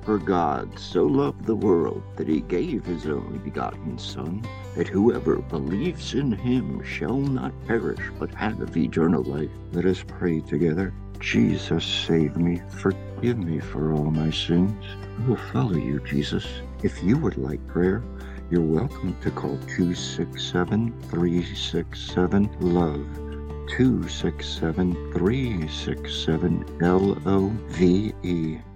For God so loved the world that he gave his only begotten Son, that whoever believes in him shall not perish, but have eternal life. Let us pray together. Jesus, save me. Forgive me for all my sins. I will follow you, Jesus. If you would like prayer, you're welcome to call 267-367-LOVE. 267-367-LOVE.